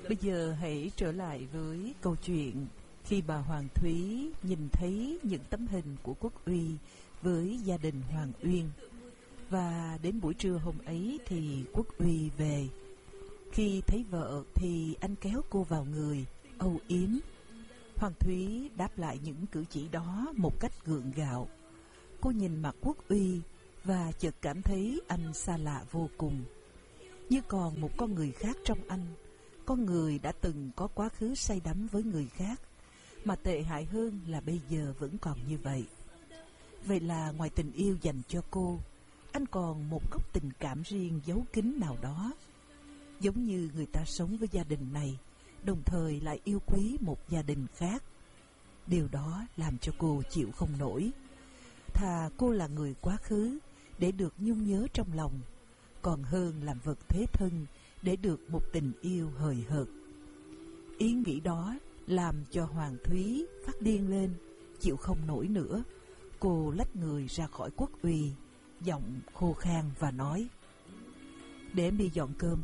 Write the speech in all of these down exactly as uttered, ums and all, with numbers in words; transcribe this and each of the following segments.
Bây giờ hãy trở lại với câu chuyện khi bà Hoàng Thúy nhìn thấy những tấm hình của Quốc Uy với gia đình Hoàng Uyên. Và đến buổi trưa hôm ấy thì Quốc Uy về. Khi thấy vợ thì anh kéo cô vào người, âu yếm. Hoàng Thúy đáp lại những cử chỉ đó một cách gượng gạo. Cô nhìn mặt Quốc Uy và chợt cảm thấy anh xa lạ vô cùng, như còn một con người khác trong anh. Con người đã từng có quá khứ say đắm với người khác, mà tệ hại hơn là bây giờ vẫn còn như vậy. Vậy là ngoài tình yêu dành cho cô, anh còn một góc tình cảm riêng giấu kín nào đó. Giống như người ta sống với gia đình này, đồng thời lại yêu quý một gia đình khác. Điều đó làm cho cô chịu không nổi. Thà cô là người quá khứ để được nhung nhớ trong lòng, còn hơn làm vật thế thân để được một tình yêu hời hợt. Ý nghĩ đó làm cho Hoàng Thúy phát điên lên, chịu không nổi nữa. Cô lách người ra khỏi Quốc Uy, giọng khô khan và nói: "Để em đi dọn cơm."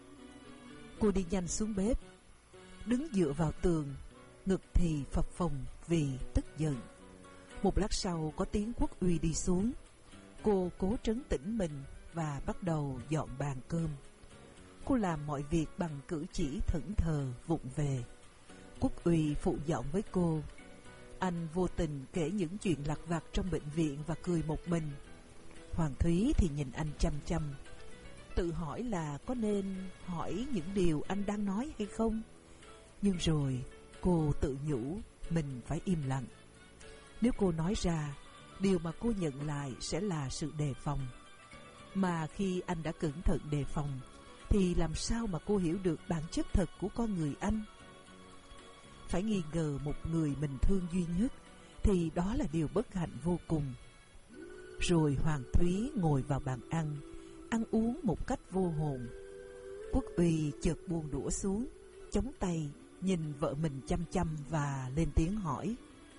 Cô đi nhanh xuống bếp, đứng dựa vào tường, ngực thì phập phồng vì tức giận. Một lát sau có tiếng Quốc Uy đi xuống. Cô cố trấn tĩnh mình và bắt đầu dọn bàn cơm. Cô làm mọi việc bằng cử chỉ thẫn thờ vụng về. Quốc Uy phụ dọn với cô. Anh vô tình kể những chuyện lặt vặt trong bệnh viện và cười một mình. Hoàng Thúy thì nhìn anh chăm chăm, tự hỏi là có nên hỏi những điều anh đang nói hay không. Nhưng rồi cô tự nhủ mình phải im lặng. Nếu cô nói ra, điều mà cô nhận lại sẽ là sự đề phòng. Mà khi anh đã cẩn thận đề phòng, thì làm sao mà cô hiểu được bản chất thật của con người anh? Phải nghi ngờ một người mình thương duy nhất thì đó là điều bất hạnh vô cùng. Rồi Hoàng Thúy ngồi vào bàn ăn, ăn uống một cách vô hồn. Quốc Uy chợt buông đũa xuống, chống tay, nhìn vợ mình chăm chăm và lên tiếng hỏi: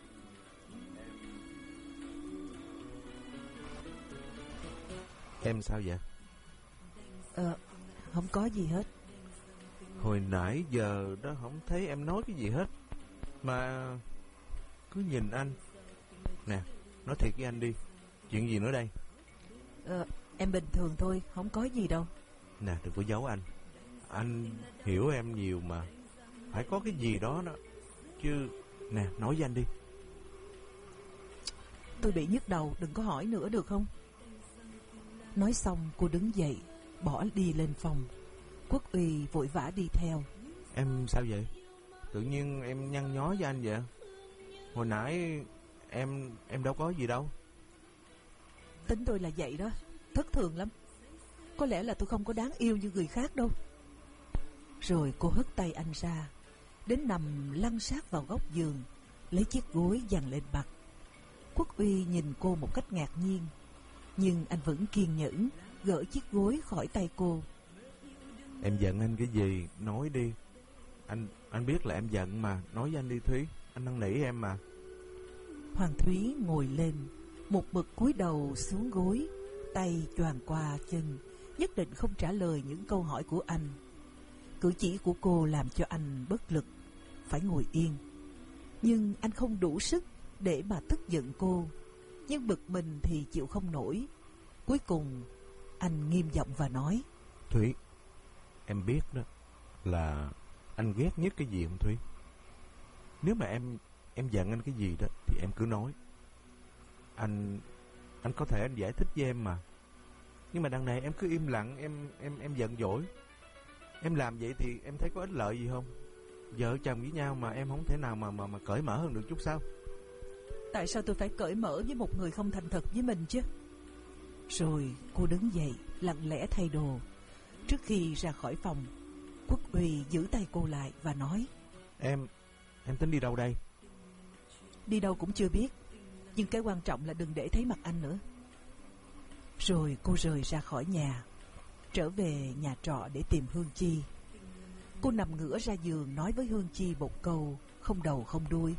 "Em sao vậy?" Ờ, không có gì hết. Hồi nãy giờ đó không thấy em nói cái gì hết, mà cứ nhìn anh. Nè, nói thiệt với anh đi, chuyện gì nữa đây? Ờ, em bình thường thôi, không có gì đâu. Nè, đừng có giấu anh. Anh hiểu em nhiều mà, phải có cái gì đó đó chứ. Nè, nói với anh đi. Tôi bị nhức đầu, đừng có hỏi nữa được không? Nói xong cô đứng dậy, bỏ đi lên phòng. Quốc Uy vội vã đi theo. Em sao vậy? Tự nhiên em nhăn nhó với anh vậy? Hồi nãy em em đâu có gì đâu. Tính tôi là vậy đó, thất thường lắm. Có lẽ là tôi không có đáng yêu như người khác đâu. Rồi cô hất tay anh ra, đến nằm lăn sát vào góc giường, lấy chiếc gối dằn lên mặt. Quốc Uy nhìn cô một cách ngạc nhiên, nhưng anh vẫn kiên nhẫn gỡ chiếc gối khỏi tay cô. Em giận anh cái gì? Nói đi. Anh anh biết là em giận mà, nói với anh đi Thúy. Anh năn nỉ em mà. Hoàng Thúy ngồi lên, một mực cúi đầu xuống gối, tay choàng qua chân, nhất định không trả lời những câu hỏi của anh. Cử chỉ của cô làm cho anh bất lực, phải ngồi yên. Nhưng anh không đủ sức để mà tức giận cô, nhưng bực mình thì chịu không nổi. Cuối cùng anh nghiêm giọng và nói: Thúy, em biết đó là anh ghét nhất cái gì không Thúy? Nếu mà em em giận anh cái gì đó thì em cứ nói. Anh anh có thể anh giải thích với em mà. Nhưng mà đằng này em cứ im lặng, em em em giận dỗi. Em làm vậy thì em thấy có ích lợi gì không? Vợ chồng với nhau mà em không thể nào mà mà mà cởi mở hơn được chút sao? Tại sao tôi phải cởi mở với một người không thành thật với mình chứ? Rồi cô đứng dậy, lặng lẽ thay đồ. Trước khi ra khỏi phòng, Quốc Uy giữ tay cô lại và nói: Em, em tính đi đâu đây? Đi đâu cũng chưa biết, nhưng cái quan trọng là đừng để thấy mặt anh nữa. Rồi cô rời ra khỏi nhà, trở về nhà trọ để tìm Hương Chi. Cô nằm ngửa ra giường nói với Hương Chi một câu không đầu không đuôi: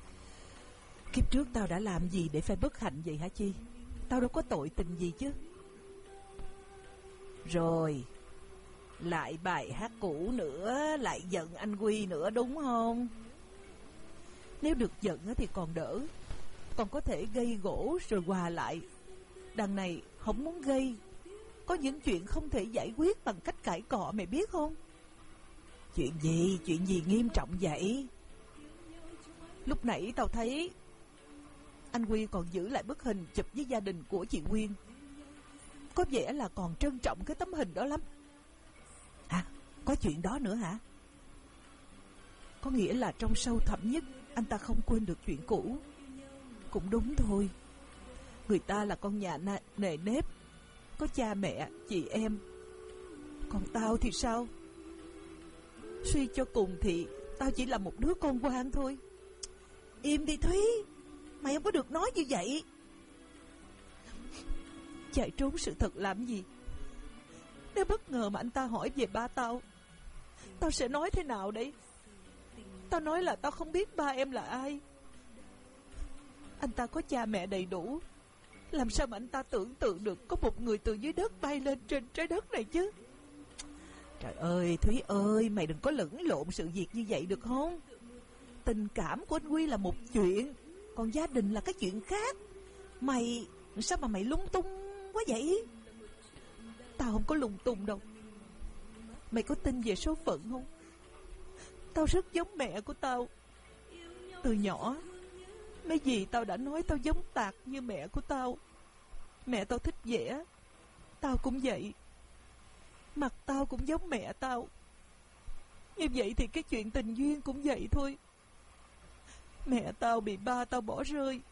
Kiếp trước tao đã làm gì để phải bất hạnh vậy hả Chi? Tao đâu có tội tình gì chứ. Rồi Lại bài hát cũ nữa, lại giận anh Quy nữa đúng không? Nếu được giận thì còn đỡ, còn có thể gây gổ rồi hòa lại. Đằng này không muốn gây. Có những chuyện không thể giải quyết bằng cách cãi cọ, mày biết không? Chuyện gì, chuyện gì nghiêm trọng vậy? Lúc nãy tao thấy anh Quy còn giữ lại bức hình chụp với gia đình của chị Nguyên. Có vẻ là còn trân trọng cái tấm hình đó lắm. À, có chuyện đó nữa hả? Có nghĩa là trong sâu thẳm nhất anh ta không quên được chuyện cũ. Cũng đúng thôi. Người ta là con nhà nề nếp, có cha mẹ, chị em. Còn tao thì sao? Suy cho cùng thì tao chỉ là một đứa con quan thôi. Im đi Thúy, mày không có được nói như vậy. Chạy trốn sự thật làm gì? Nếu bất ngờ mà anh ta hỏi về ba tao, tao sẽ nói thế nào đấy? Tao nói là tao không biết ba em là ai. Anh ta có cha mẹ đầy đủ, làm sao mà anh ta tưởng tượng được có một người từ dưới đất bay lên trên trái đất này chứ? Trời ơi Thúy ơi, mày đừng có lẫn lộn sự việc như vậy được không? Tình cảm của anh Quy là một chuyện, còn gia đình là cái chuyện khác. Mày, sao mà mày lung tung quá vậy? Tao không có lung tung đâu. Mày có tin về số phận không? Tao rất giống mẹ của tao. Từ nhỏ, mấy dì tao đã nói tao giống tạc như mẹ của tao. Mẹ tao thích vẽ, tao cũng vậy. Mặt tao cũng giống mẹ tao. Như vậy thì cái chuyện tình duyên cũng vậy thôi. Mẹ tao bị ba tao bỏ rơi.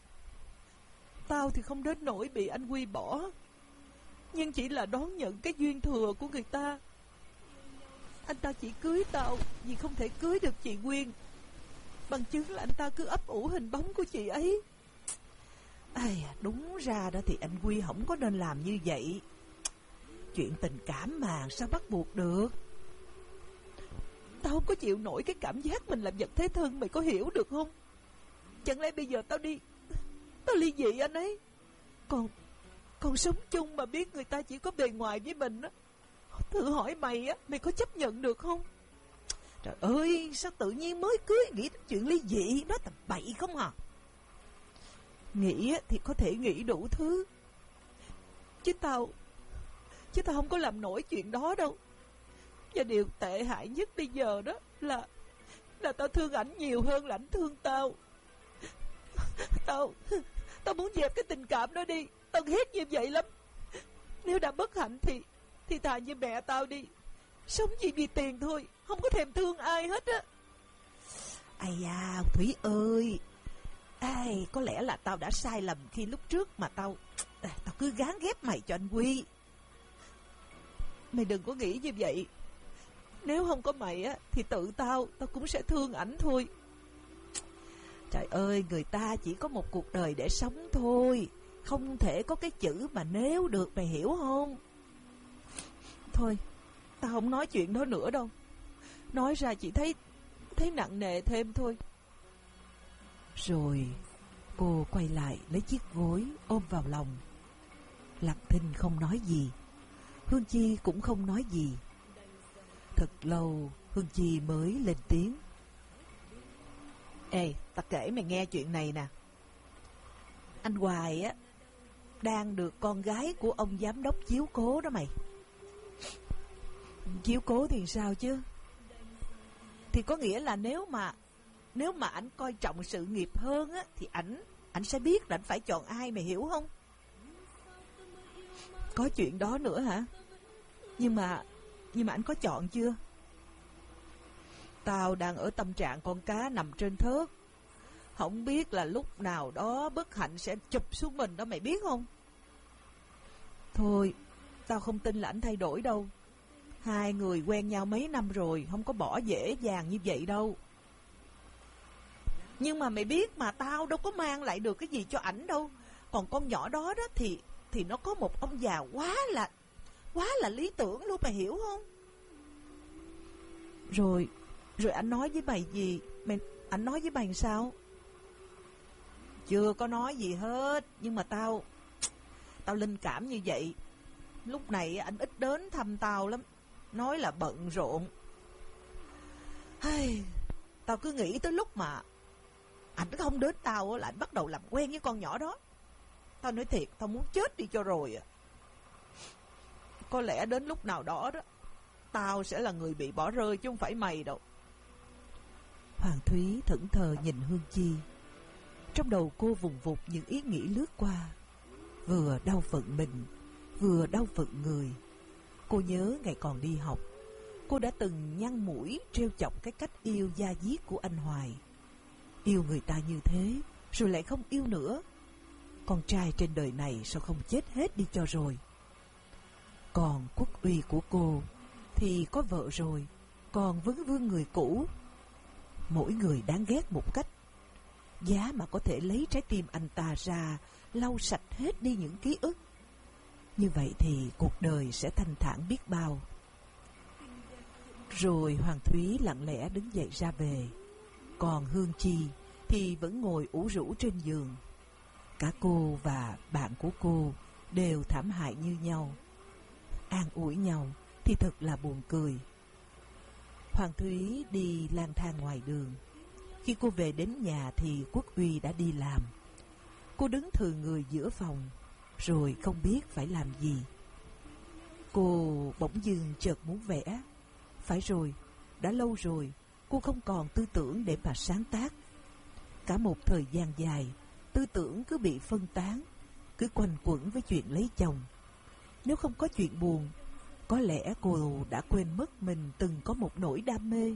Tao thì không đến nỗi bị anh Quy bỏ, nhưng chỉ là đón nhận cái duyên thừa của người ta. Anh ta chỉ cưới tao vì không thể cưới được chị Nguyên. Bằng chứng là anh ta cứ ấp ủ hình bóng của chị ấy. Ai, đúng ra đó thì anh Quy không có nên làm như vậy. Chuyện tình cảm mà sao bắt buộc được? Tao không có chịu nổi cái cảm giác mình làm vật thế thân, mày có hiểu được không? Chẳng lẽ bây giờ tao đi Tao ly dị anh ấy, Còn Còn sống chung mà biết người ta chỉ có bề ngoài với mình á. Thử hỏi mày á, mày có chấp nhận được không? Trời ơi, sao tự nhiên mới cưới nghĩ đến chuyện ly dị, nói tầm bậy không hả? Nghĩ thì có thể nghĩ đủ thứ, Chứ tao Chứ tao không có làm nổi chuyện đó đâu. Và điều tệ hại nhất bây giờ đó là Là tao thương ảnh nhiều hơn là ảnh thương tao. Tao Tao muốn dẹp cái tình cảm đó đi. Tao ghét như vậy lắm. Nếu đã bất hạnh thì Thì thà như mẹ tao đi. Sống chỉ vì tiền thôi, không có thèm thương ai hết á. Ây da Thủy ơi, ai, có lẽ là tao đã sai lầm khi lúc trước mà tao Tao cứ gán ghép mày cho anh Quy. Mày đừng có nghĩ như vậy. Nếu không có mày á thì tự tao Tao cũng sẽ thương ảnh thôi. Trời ơi, người ta chỉ có một cuộc đời để sống thôi, không thể có cái chữ mà nếu được, mày hiểu không? Thôi, tao không nói chuyện đó nữa đâu. Nói ra chỉ thấy Thấy nặng nề thêm thôi. Rồi cô quay lại lấy chiếc gối ôm vào lòng. Lạc Thinh không nói gì, Hương Chi cũng không nói gì. Thật lâu Hương Chi mới lên tiếng. Ê, tao kể mày nghe chuyện này nè. Anh Hoài á đang được con gái của ông giám đốc chiếu cố đó mày. Chiếu cố thì sao chứ? Thì có nghĩa là nếu mà Nếu mà ảnh coi trọng sự nghiệp hơn á thì ảnh Ảnh sẽ biết là ảnh phải chọn ai, mày hiểu không? Có chuyện đó nữa hả? Nhưng mà Nhưng mà ảnh có chọn chưa? Tao đang ở tâm trạng con cá nằm trên thớt, không biết là lúc nào đó bất hạnh sẽ chụp xuống mình đó, mày biết không? Thôi, tao không tin là ảnh thay đổi đâu. Hai người quen nhau mấy năm rồi, không có bỏ dễ dàng như vậy đâu. Nhưng mà mày biết mà, tao đâu có mang lại được cái gì cho ảnh đâu. Còn con nhỏ đó đó thì Thì nó có một ông già quá là Quá là lý tưởng luôn, mày hiểu không? Rồi Rồi anh nói với mày gì? Mày Anh nói với mày sao? Chưa có nói gì hết. Nhưng mà tao Tao linh cảm như vậy. Lúc này anh ít đến thăm tao lắm. nói là bận rộn. Hey, tao cứ nghĩ tới lúc mà ảnh không đến tao là ảnh bắt đầu làm quen với con nhỏ đó. Tao nói thiệt, tao muốn chết đi cho rồi à. Có lẽ đến lúc nào đó đó, tao sẽ là người bị bỏ rơi chứ không phải mày đâu. Hoàng Thúy thẫn thờ nhìn Hương Chi. Trong đầu cô vùng vụt những ý nghĩ lướt qua, vừa đau phận mình, vừa đau phận người. Cô nhớ ngày còn đi học, cô đã từng nhăn mũi trêu chọc cái cách yêu da diết của anh Hoài. Yêu người ta như thế, rồi lại không yêu nữa. Con trai trên đời này sao không chết hết đi cho rồi. Còn Quốc Uy của cô thì có vợ rồi, còn vấn vương người cũ. Mỗi người đáng ghét một cách. Giá mà có thể lấy trái tim anh ta ra, lau sạch hết đi những ký ức, như vậy thì cuộc đời sẽ thanh thản biết bao. Rồi Hoàng Thúy lặng lẽ đứng dậy ra về. Còn Hương Chi thì vẫn ngồi ủ rũ trên giường. Cả cô và bạn của cô đều thảm hại như nhau. An ủi nhau thì thật là buồn cười. Hoàng Thúy đi lang thang ngoài đường. Khi cô về đến nhà thì Quốc Uy đã đi làm. Cô đứng thừ người giữa phòng, rồi không biết phải làm gì. Cô bỗng dưng chợt muốn vẽ. Phải rồi, đã lâu rồi cô không còn tư tưởng để mà sáng tác. Cả một thời gian dài, tư tưởng cứ bị phân tán, cứ quanh quẩn với chuyện lấy chồng. Nếu không có chuyện buồn, có lẽ cô đã quên mất mình từng có một nỗi đam mê.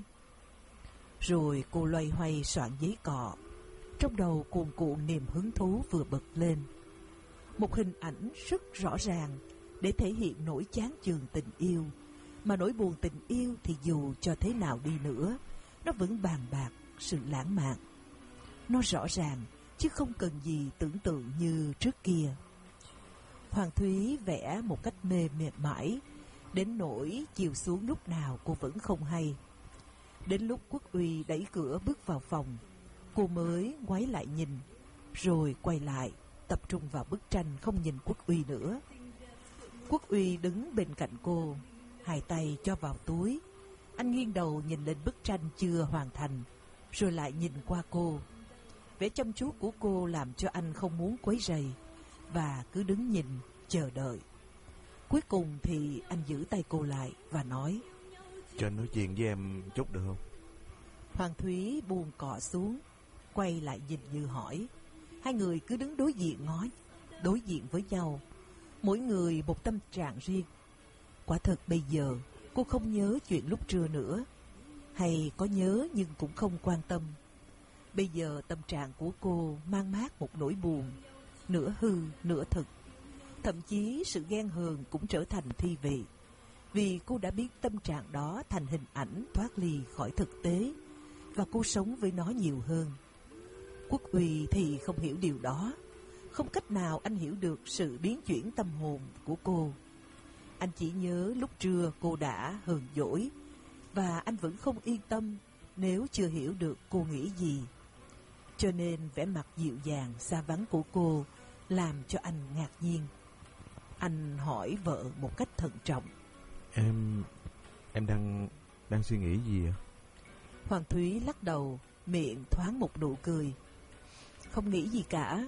Rồi cô loay hoay soạn giấy cọ. Trong đầu cuồn cuộn niềm hứng thú vừa bật lên. Một hình ảnh rất rõ ràng để thể hiện nỗi chán chường tình yêu. Mà nỗi buồn tình yêu thì dù cho thế nào đi nữa, nó vẫn bàn bạc sự lãng mạn. Nó rõ ràng chứ không cần gì tưởng tượng như trước kia. Hoàng Thúy vẽ một cách mê mệt mỏi, đến nỗi chiều xuống lúc nào cô vẫn không hay. Đến lúc Quốc Uy đẩy cửa bước vào phòng, cô mới ngoái lại nhìn, rồi quay lại tập trung vào bức tranh, không nhìn Quốc Uy nữa. Quốc Uy đứng bên cạnh cô, hai tay cho vào túi. Anh nghiêng đầu nhìn lên bức tranh chưa hoàn thành, rồi lại nhìn qua cô. Vẻ chăm chú của cô làm cho anh không muốn quấy rầy, và cứ đứng nhìn, chờ đợi. Cuối cùng thì anh giữ tay cô lại và nói: cho anh nói chuyện với em chút được không? Hoàng Thúy buông cọ xuống, quay lại nhìn Như hỏi. Hai người cứ đứng đối diện ngó, đối diện với nhau, mỗi người một tâm trạng riêng. Quả thật bây giờ cô không nhớ chuyện lúc trưa nữa, hay có nhớ nhưng cũng không quan tâm. Bây giờ tâm trạng của cô mang mát một nỗi buồn, nửa hư nửa thực. Thậm chí sự ghen hờn cũng trở thành thi vị, vì cô đã biến tâm trạng đó thành hình ảnh thoát ly khỏi thực tế, và cô sống với nó nhiều hơn. Quốc Uy thì không hiểu điều đó. Không cách nào anh hiểu được sự biến chuyển tâm hồn của cô. Anh chỉ nhớ lúc trưa cô đã hờn dỗi, và anh vẫn không yên tâm nếu chưa hiểu được cô nghĩ gì. Cho nên vẻ mặt dịu dàng xa vắng của cô làm cho anh ngạc nhiên. Anh hỏi vợ một cách thận trọng: Em... em đang... đang suy nghĩ gì ạ? Hoàng Thúy lắc đầu, miệng thoáng một nụ cười. Không nghĩ gì cả.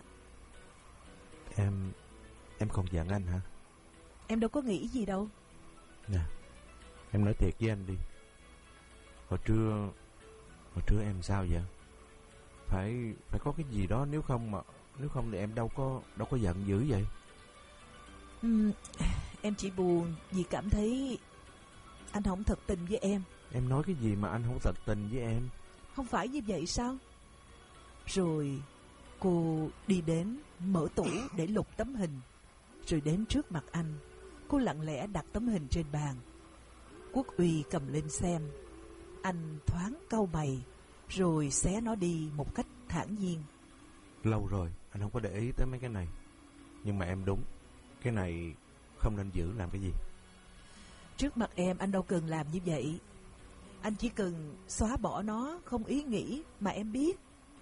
Em... em không giận anh hả? Em đâu có nghĩ gì đâu. Nè, em nói thiệt với anh đi. Hồi trưa... hồi trưa em sao vậy? Phải... phải có cái gì đó, nếu không mà... nếu không thì em đâu có... đâu có giận dữ vậy. uhm, Em chỉ buồn vì cảm thấy anh không thật tình với em. Em nói cái gì mà anh không thật tình với em? Không phải như vậy sao? Rồi cô đi đến mở tủ để lục tấm hình, rồi đến trước mặt anh. Cô lặng lẽ đặt tấm hình trên bàn. Quốc Uy cầm lên xem. Anh thoáng cau mày, rồi xé nó đi một cách thản nhiên. Lâu rồi anh không có để ý tới mấy cái này, nhưng mà em đúng, cái này không nên giữ làm cái gì. Trước mặt em anh đâu cần làm như vậy. Anh chỉ cần xóa bỏ nó, không ý nghĩ mà em biết.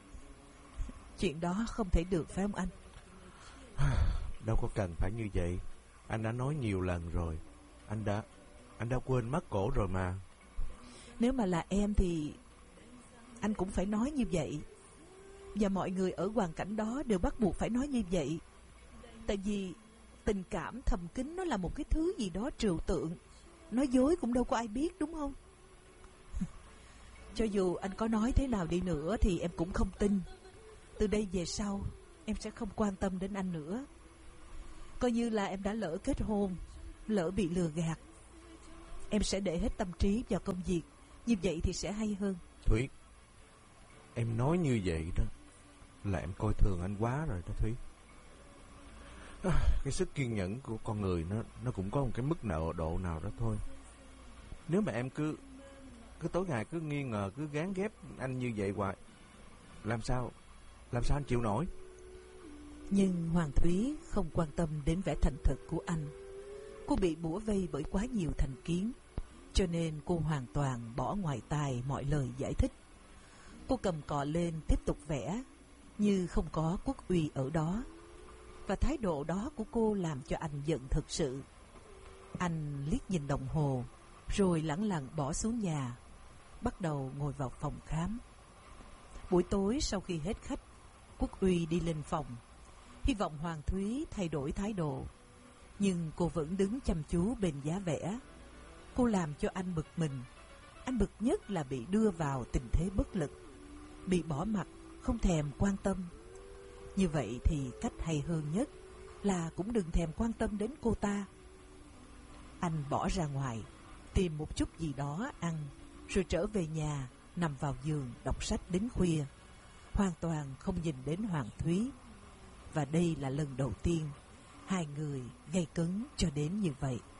Chuyện đó không thể được phải không anh? Đâu có cần phải như vậy. Anh đã nói nhiều lần rồi. Anh đã Anh đã quên mất cổ rồi mà. Nếu mà là em thì anh cũng phải nói như vậy. Và mọi người ở hoàn cảnh đó đều bắt buộc phải nói như vậy. Tại vì tình cảm thầm kín nó là một cái thứ gì đó trừu tượng. Nói dối cũng đâu có ai biết, đúng không? Cho dù anh có nói thế nào đi nữa thì em cũng không tin. Từ đây về sau em sẽ không quan tâm đến anh nữa. Coi như là em đã lỡ kết hôn, lỡ bị lừa gạt. Em sẽ để hết tâm trí vào công việc. Như vậy thì sẽ hay hơn. Thúy, em nói như vậy đó là em coi thường anh quá rồi đó Thúy. À, cái sức kiên nhẫn của con người nó nó cũng có một cái mức nợ độ nào đó thôi. Nếu mà em cứ cứ tối ngày cứ nghi ngờ, cứ gán ghép anh như vậy hoài, làm sao làm sao anh chịu nổi? Nhưng Hoàng Thúy không quan tâm đến vẻ thành thực của anh. Cô bị bủa vây bởi quá nhiều thành kiến, cho nên cô hoàn toàn bỏ ngoài tai mọi lời giải thích. Cô cầm cọ lên tiếp tục vẽ như không có Quốc Uy ở đó. Và thái độ đó của cô làm cho anh giận thực sự. Anh liếc nhìn đồng hồ, rồi lẳng lặng bỏ xuống nhà, bắt đầu ngồi vào phòng khám. Buổi tối sau khi hết khách, Quốc Uy đi lên phòng, hy vọng Hoàng Thúy thay đổi thái độ. Nhưng cô vẫn đứng chăm chú bên giá vẽ. Cô làm cho anh bực mình. Anh bực nhất là bị đưa vào tình thế bất lực, bị bỏ mặc, không thèm quan tâm. Như vậy thì cách hay hơn nhất là cũng đừng thèm quan tâm đến cô ta. Anh bỏ ra ngoài, tìm một chút gì đó ăn, rồi trở về nhà, nằm vào giường đọc sách đến khuya, hoàn toàn không nhìn đến Hoàng Thúy. Và đây là lần đầu tiên hai người gay cấn cho đến như vậy.